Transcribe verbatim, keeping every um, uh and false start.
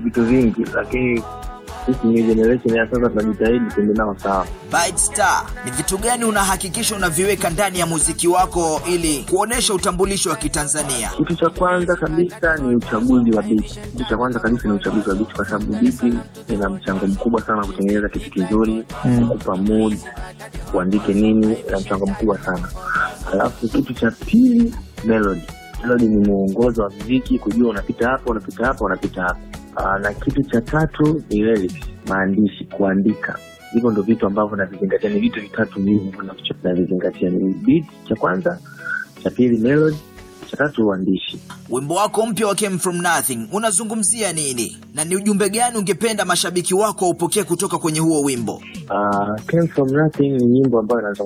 vitu vingi, lakini sisi ni generation ya sasa tunajitahidi kwenda nao sawa. Bright Star, ni vitu gani unahakikisha unaviweka ndani ya muziki wako ili kuonesha utambulisho wa Kitanzania? Kitu cha kwanza kabisa ni uchaguzi wa beat. Kitu cha kwanza kabisa ni uchaguzi wa beat, kwa sababu beat ina mchango mkubwa sana kutengeneza kitu kizuri, mm. kupa mood, kuandike nini, ina mchango mkubwa sana. Alafu kitu cha pili, melody. Melody ni muongozo wa muziki, kujua unapita hapo, unapita hapo, unapita hapo. Aa, na kitu cha tatu ni lyrics, maandishi, kuandika. Hivyo ndio vitu ambavyo navizingatia, ni vitu vitatu mimi navizingatia. Ni beat cha kwanza, cha pili melody, cha tatu uandishi. Wimbo wako mpya wa Came From Nothing unazungumzia nini? Na ni ujumbe gani ungependa mashabiki wako upokee kutoka kwenye huo wimbo? Uh, Came From Nothing ni nyimbo ambayo